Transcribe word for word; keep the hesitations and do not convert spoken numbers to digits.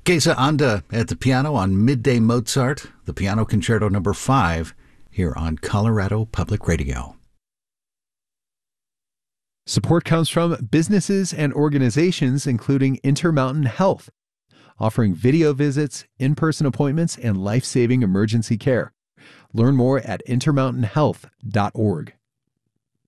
Geza Anda at the piano on Midday Mozart, the Piano Concerto number five, here on Colorado Public Radio. Support comes from businesses and organizations including Intermountain Health, offering video visits, in-person appointments, and life-saving emergency care. Learn more at intermountain health dot org.